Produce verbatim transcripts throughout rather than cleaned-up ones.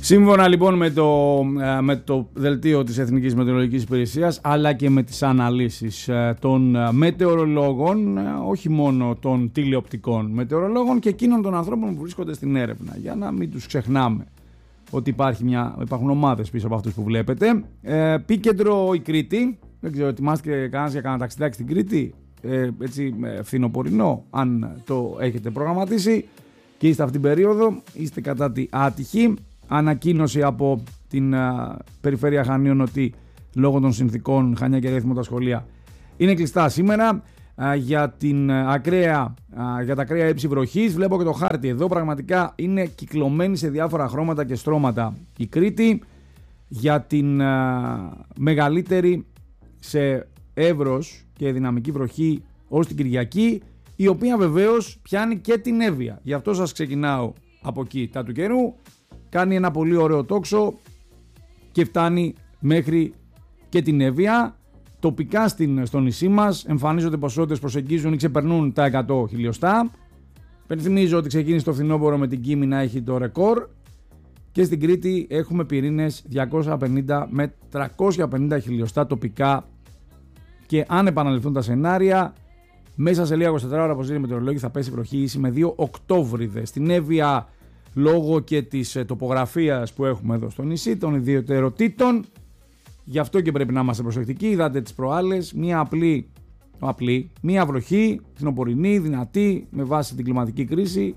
Σύμφωνα λοιπόν με το, με το δελτίο της Εθνικής Μετεωρολογικής Υπηρεσίας, αλλά και με τις αναλύσεις των μετεωρολόγων, όχι μόνο των τηλεοπτικών μετεωρολόγων και εκείνων των ανθρώπων που βρίσκονται στην έρευνα, για να μην τους ξεχνάμε ότι υπάρχει μια, υπάρχουν ομάδες πίσω από αυτούς που βλέπετε. Ε, Πίκεντρο η Κρήτη, δεν ξέρω, ετοιμάστηκε κανένας για κανένα ταξιδάκι στην Κρήτη, ε, έτσι φθινοπορεινό, αν το έχετε προγραμματίσει και είστε αυτήν την περίοδο, είστε κατά τη άτυχη. Ανακοίνωση από την α, Περιφέρεια Χανίων ότι λόγω των συνθήκων Χανιά και Ρέθυμο τα σχολεία είναι κλειστά σήμερα. Α, για, την, α, ακραία, α, για τα ακραία έψη βροχής βλέπω και το χάρτη εδώ, πραγματικά είναι κυκλωμένη σε διάφορα χρώματα και στρώματα η Κρήτη. Για την α, μεγαλύτερη σε εύρος και δυναμική βροχή ως την Κυριακή, η οποία βεβαίως πιάνει και την Εύβοια. Γι' αυτό σας ξεκινάω από εκεί τα του καιρού. Κάνει ένα πολύ ωραίο τόξο και φτάνει μέχρι και την Εύβοια. Τοπικά στην, στο νησί μας εμφανίζονται ποσότητες προσεγγίζουν ή ξεπερνούν τα εκατό χιλιοστά. Πενθυμίζω ότι ξεκίνησε το φθινόπωρο με την Κίμη να έχει το ρεκόρ και στην Κρήτη έχουμε πυρήνες διακόσια πενήντα με τριακόσια πενήντα χιλιοστά τοπικά, και αν επαναληφθούν τα σενάρια μέσα σε λίγα είκοσι τέσσερις ώρα, όπως λέει η μετεωρολόγη, θα πέσει βροχή ίση με δύο Οκτώβριδες. Στην Εύβοια, λόγω και της τοπογραφίας που έχουμε εδώ στο νησί, των ιδιαιτεροτήτων, γι' αυτό και πρέπει να είμαστε προσεκτικοί. Είδατε τις προάλλες, μία απλή, απλή μία βροχή, φθινοπορεινή, δυνατή, με βάση την κλιματική κρίση.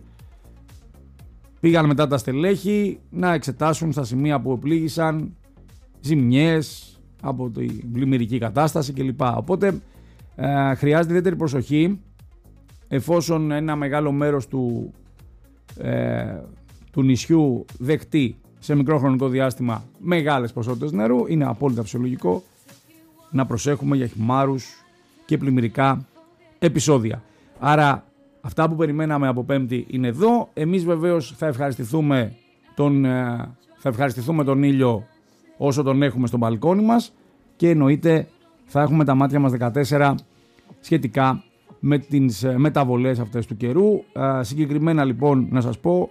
Πήγαν μετά τα στελέχη να εξετάσουν στα σημεία που επλήγησαν ζημιές από την πλημμυρική κατάσταση κλπ. Οπότε ε, χρειάζεται ιδιαίτερη προσοχή, εφόσον ένα μεγάλο μέρος του ε, του νησιού δεχτεί σε μικρό χρονικό διάστημα μεγάλες ποσότητες νερού, είναι απόλυτα φυσιολογικό να προσέχουμε για χυμάρους και πλημμυρικά επεισόδια. Άρα αυτά που περιμέναμε από Πέμπτη είναι εδώ. Εμείς βεβαίως θα ευχαριστηθούμε τον, θα ευχαριστηθούμε τον ήλιο όσο τον έχουμε στο μπαλκόνι μας, και εννοείται θα έχουμε τα μάτια μας δεκατέσσερα σχετικά με τις μεταβολές αυτές του καιρού. Συγκεκριμένα λοιπόν να σας πω,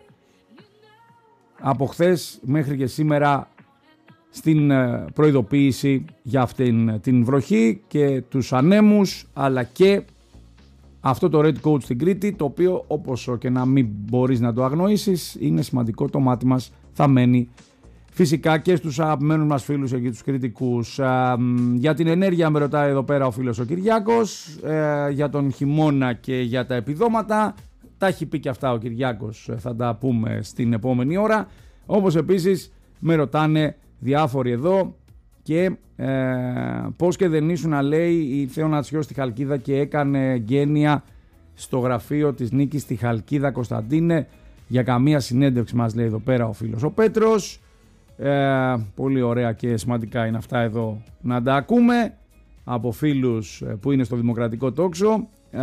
από χθες μέχρι και σήμερα στην προειδοποίηση για αυτήν την βροχή και τους ανέμους, αλλά και αυτό το red coat στην Κρήτη, το οποίο όπως και να μην μπορείς να το αγνοήσεις, είναι σημαντικό, το μάτι μας θα μένει φυσικά και στους αγαπημένους μας φίλους εκεί, τους κριτικούς. Για την ενέργεια με ρωτάει εδώ πέρα ο φίλος ο Κυριάκος, για τον χειμώνα και για τα επιδόματα. Τα έχει πει και αυτά ο Κυριάκος, θα τα πούμε στην επόμενη ώρα. Όπως επίσης με ρωτάνε διάφοροι εδώ και ε, πώς και δεν ήσουν, να λέει, η Θέο Νατσιό στη Χαλκίδα και έκανε γένεια στο γραφείο της Νίκης στη Χαλκίδα, Κωνσταντίνε, για καμία συνέντευξη, μας λέει εδώ πέρα ο φίλος ο Πέτρος. Ε, πολύ ωραία και σημαντικά είναι αυτά εδώ να τα ακούμε από φίλους που είναι στο Δημοκρατικό Τόξο. Ε,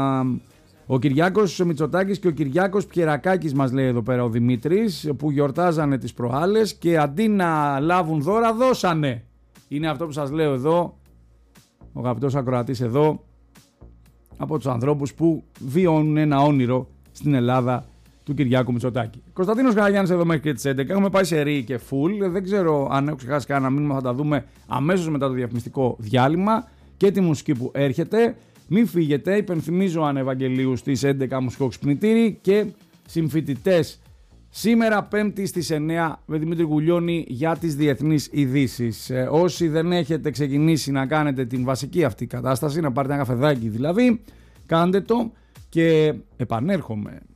ο Κυριάκος Μητσοτάκης και ο Κυριάκος Πιερακάκης, μας λέει εδώ πέρα ο Δημήτρης, που γιορτάζανε τις προάλλες και αντί να λάβουν δώρα δώσανε. Είναι αυτό που σας λέω εδώ, ο αγαπητός ακροατής εδώ, από τους ανθρώπους που βιώνουν ένα όνειρο στην Ελλάδα του Κυριάκου Μητσοτάκη. Κωνσταντίνος Καραγιάννης εδώ μέχρι και τις έντεκα. Έχουμε πάει σε ρί και full. Δεν ξέρω αν έχω ξεχάσει κανένα μήνυμα, θα τα δούμε αμέσως μετά το διαφημιστικό διάλειμμα και τη μουσική που έρχεται. Μην φύγετε, υπενθυμίζω Ανευαγγελίου στις έντεκα μουσικό ξυπνητήρι και συμφοιτητές σήμερα Πέμπτη στις εννέα με Δημήτρη Γουλιώνη για τις διεθνείς ειδήσεις. Ε, όσοι δεν έχετε ξεκινήσει να κάνετε την βασική αυτή κατάσταση, να πάρετε ένα καφεδάκι δηλαδή, κάντε το και επανέρχομαι.